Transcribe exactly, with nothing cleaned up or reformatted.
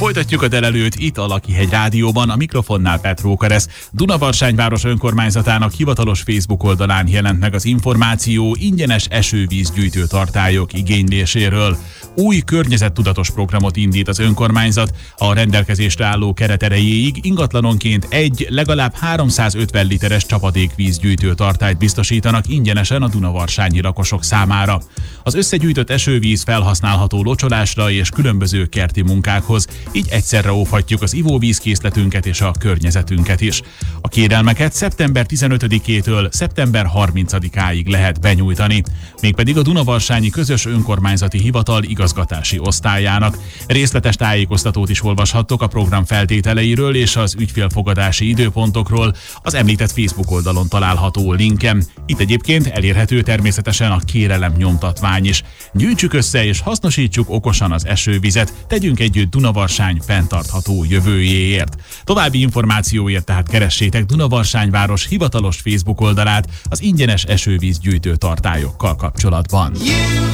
Folytatjuk a délelőtt itt a Lakihegy Rádióban, a mikrofonnál Petró Keresz. Dunavarsány város önkormányzatának hivatalos Facebook oldalán jelent meg az információ ingyenes esővízgyűjtő tartályok igényléséről. Új környezettudatos programot indít az önkormányzat. A rendelkezésre álló keret erejéig ingatlanonként egy legalább háromszázötven literes csapadékvízgyűjtő tartályt biztosítanak ingyenesen a dunavarsányi lakosok számára. Az összegyűjtött esővíz felhasználható locsolásra és különböző kerti munkákhoz, így egyszerre óvhatjuk az ivóvízkészletünket és a környezetünket is. A kérelmeket szeptember tizenötödikétől szeptember harmincadikáig lehet benyújtani, mégpedig a Dunavarsányi Közös Önkormányzati Hivatal igazgatási osztályának. Részletes tájékoztatót is olvashattok a program feltételeiről és az ügyfélfogadási időpontokról az említett Facebook oldalon található linken. Itt egyébként elérhető természetesen a kérelem nyomtatvány is. Gyűjtsük össze és hasznosítsuk okosan az esővizet, tegyünk együtt Dunavarsány fenntartható jövőjéért. További információért tehát keressétek Dunavarsány város hivatalos Facebook oldalát az ingyenes esővízgyűjtő tartályokkal kapcsolatban.